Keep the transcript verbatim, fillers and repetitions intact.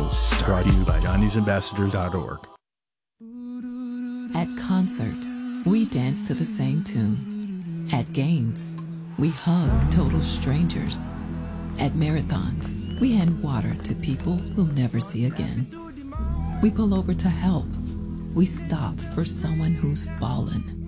will start. Brought to you by Johnny's Ambassadors dot org. At concerts, we dance to the same tune. At games, we hug total strangers. At marathons, we hand water to people we'll never see again. We pull over to help. We stop for someone who's fallen.